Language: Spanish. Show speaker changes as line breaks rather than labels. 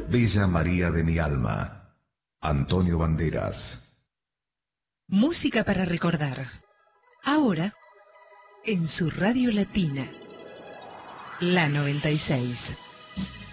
Bella María de mi alma, Antonio Banderas.
Música para recordar. Ahora, en su radio latina, la 96.